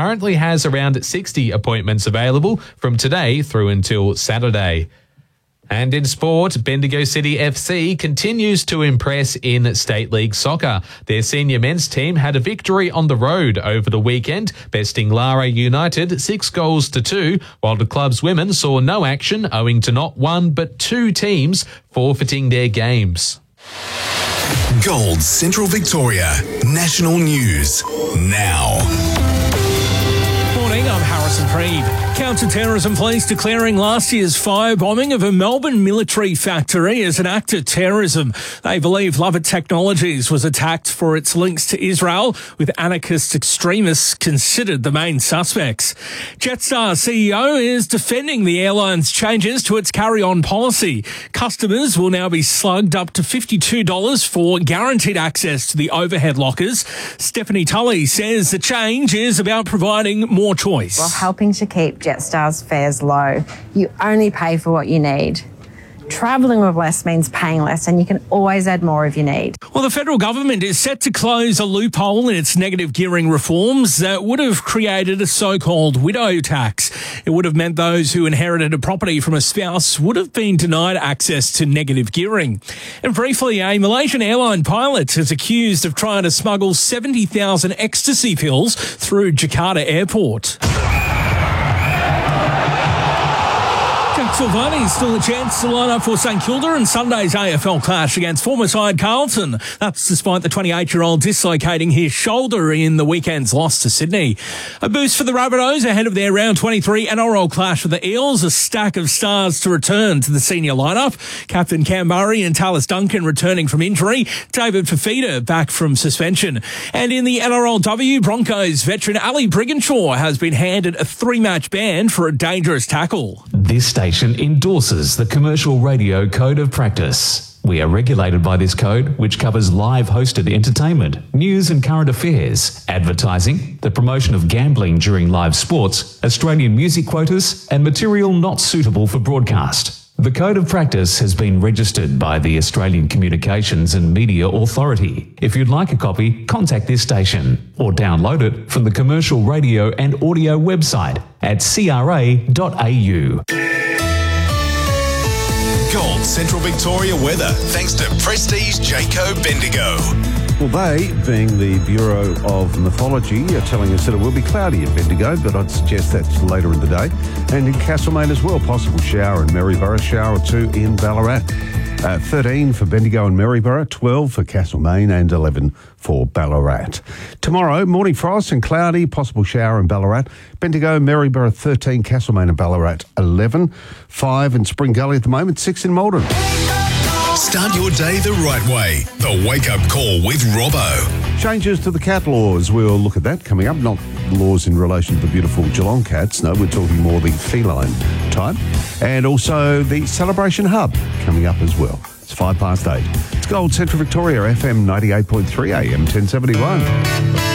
currently has around 60 appointments available from today through until Saturday. And in sport, Bendigo City FC continues to impress in State League Soccer. Their senior men's team had a victory on the road over the weekend, besting Lara United 6-2, while the club's women saw no action owing to not one but two teams forfeiting their games. Gold Central Victoria National News now. Morning, I'm Harrison Preed. Counter-terrorism police declaring last year's firebombing of a Melbourne military factory as an act of terrorism. They believe Lovett Technologies was attacked for its links to Israel, with anarchist extremists considered the main suspects. Jetstar CEO is defending the airline's changes to its carry-on policy. Customers will now be slugged up to $52 for guaranteed access to the overhead lockers. Stephanie Tully says the change is about providing more choice. While helping to keep Jetstar's fares low, you only pay for what you need. Travelling with less means paying less, and you can always add more if you need. Well, the federal government is set to close a loophole in its negative gearing reforms that would have created a so-called widow tax. It would have meant those who inherited a property from a spouse would have been denied access to negative gearing. And briefly, a Malaysian airline pilot is accused of trying to smuggle 70,000 ecstasy pills through Jakarta Airport. Jack Silvani still a chance to line up for St Kilda in Sunday's AFL clash against former side Carlton. That's despite the 28-year-old dislocating his shoulder in the weekend's loss to Sydney. A boost for the Rabbitohs ahead of their round 23 NRL clash with the Eels. A stack of stars to return to the senior lineup. Captain Cam Murray and Tallis Duncan returning from injury. David Fifita back from suspension. And in the NRLW, Broncos veteran Ali Brigginshaw has been handed a 3-match ban for a dangerous tackle. This station endorses the Commercial Radio Code of Practice. We are regulated by this code, which covers live hosted entertainment, news and current affairs, advertising, the promotion of gambling during live sports, Australian music quotas, and material not suitable for broadcast. The Code of Practice has been registered by the Australian Communications and Media Authority. If you'd like a copy, contact this station or download it from the Commercial Radio and Audio website at cra.au. Gold Central Victoria weather, thanks to Prestige Jayco Bendigo. Well, they, being the Bureau of Mythology, are telling us that it will be cloudy at Bendigo, but I'd suggest that's later in the day. And in Castlemaine as well, possible shower in Maryborough, shower or two in Ballarat. 13 for Bendigo and Maryborough, 12 for Castlemaine and 11 for Ballarat. Tomorrow, morning frost and cloudy, possible shower in Ballarat. Bendigo, Maryborough 13, Castlemaine and Ballarat 11, 5 in Spring Gully at the moment, 6 in Maldon. Start your day the right way. The Wake Up Call with Robbo. Changes to the cat laws. We'll look at that coming up. Not laws in relation to the beautiful Geelong cats. No, we're talking more the feline type. And also the Celebration Hub coming up as well. It's 8:05. It's Gold Central Victoria, FM 98.3 AM 1071.